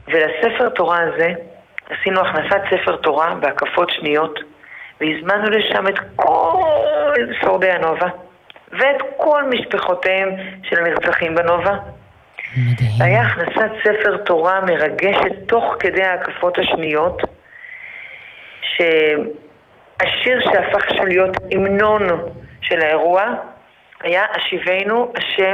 ולספר תורה הזה עשינו הכנסת ספר תורה בהקפות שניות, והזמנו לשם את כל שורדי הנובה, ואת כל משפחותיהם של הנרצחים בנובה. מדהים. היה הכנסת ספר תורה מרגשת תוך כדי ההקפות השניות, שהשיר שהפך להיות המנון של האירוע היה השיבנו השם